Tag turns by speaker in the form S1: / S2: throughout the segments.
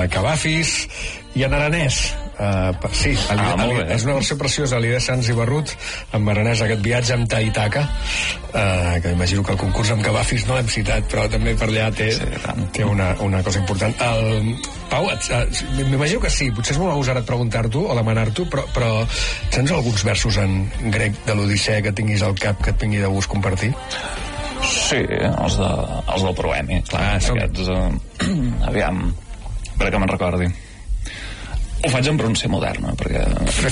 S1: Cavafis i en aranès. Sí, és una versió preciosa, Alidé Sans i Barrut en aranès, aquest viatge amb Taitaka, que imagino que el concurs amb Cavafis no l'hem citat, però també per allà té una cosa important. Pau, m'imagino que sí, potser és molt agosarat preguntar-t'ho o demanar-t'ho, però tens alguns versos en grec de l'Odissea que tinguis al cap que et vingui de gust compartir?
S2: Sí, els del Proemi, clar, aquests, aviam, per que me'n recordi. Ho faig en pronúncia moderna, perquè...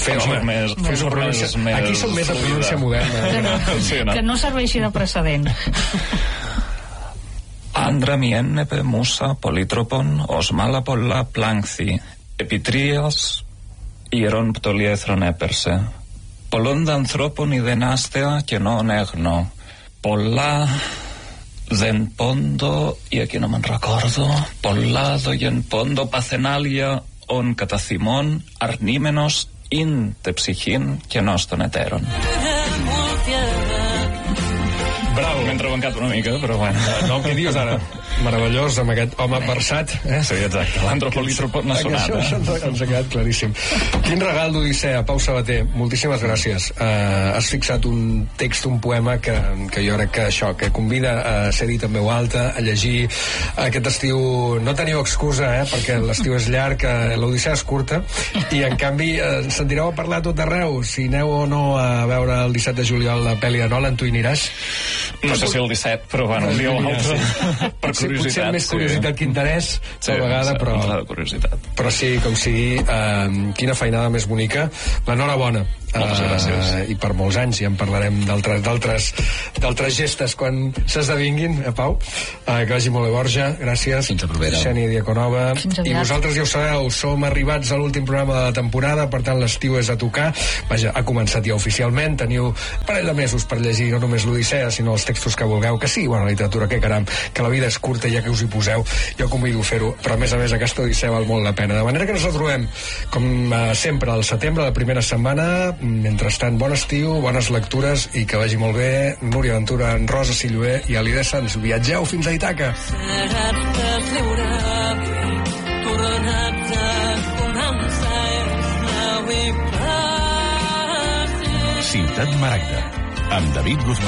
S1: Aquí som més de pronúncia moderna.
S3: Que no serveixi de precedent.
S2: Andra miennepe musa politropon osmala polla planxi epitrias hieron ptoliethron eperse polonda anthropon idenastea que no negno polla den pondo, i aquí no me'n recordo, pollado i en pondo pacenalia on catacimon arnímenos in tepsichin que noston eteron.
S1: Bravo.
S2: M'he entrebancat una mica, però bueno.
S1: No, què dius ara? Meravellós, amb aquest home versat.
S2: Sí, exacte. L'antropolítrop n'ha sonat.
S1: Això ens ha quedat claríssim. Quin regal d'Odissea, Pau Sabater. Moltíssimes gràcies. Has fixat un text, un poema que jo crec que convida a ser dit en veu alta, a llegir aquest estiu. No teniu excusa, perquè l'estiu és llarg, l'Odissea és curta, i en canvi sentireu a parlar tot arreu. Si aneu o no a veure el 17 de juliol la pel·li de Nolan, tu hi aniràs?
S2: No sé si el 17, però bueno, un dia o l'altre. Per curiositat.
S1: Potser més curiositat que interès, a la vegada, però sí, com sigui, quina feinada més bonica. L'enhorabona.
S2: Moltes gràcies.
S1: I per molts anys, i en parlarem d'altres gestes quan s'esdevinguin, Pau. Que vagi molt bé, Borja, gràcies.
S4: Fins a propera.
S1: Xeni Diaconova. I vosaltres ja ho sabeu, som arribats a l'últim programa de la temporada, per tant l'estiu és a tocar. Vaja, ha començat ja oficialment, teniu un parell de mesos per llegir no només l'Odissea, sinó els textos que vulgueu, que sí, la literatura, que caram, que la vida és curta, ja que us hi poseu, jo convido a fer-ho, però a més aquesta Odissea val molt la pena. De manera que ens retrobem, com sempre, al setembre, la primera setmana. Mentrestant, bon estiu, bones lectures i que vagi molt bé. Núria Ventura, en Rosa Silloé i Alidé Sans. Viatgeu fins a Ítaca.
S5: Ciutat Maragda, amb David Guzmán.